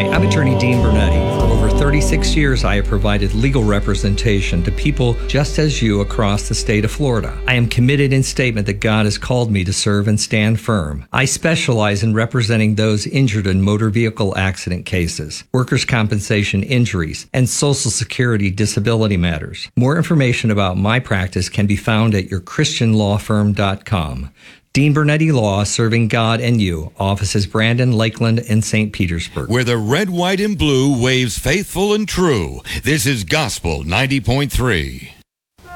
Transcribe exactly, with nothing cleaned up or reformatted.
Hi, I'm attorney Dean Bernetti. For over thirty-six years, I have provided legal representation to people just as you across the state of Florida. I am committed in statement that God has called me to serve and stand firm. I specialize in representing those injured in motor vehicle accident cases, workers' compensation injuries, and Social Security disability matters. More information about my practice can be found at your christian law firm dot com. Dean Bernetti Law, serving God and you. Offices Brandon, Lakeland, and Saint Petersburg. Where the red, white, and blue waves faithful and true. This is Gospel ninety point three.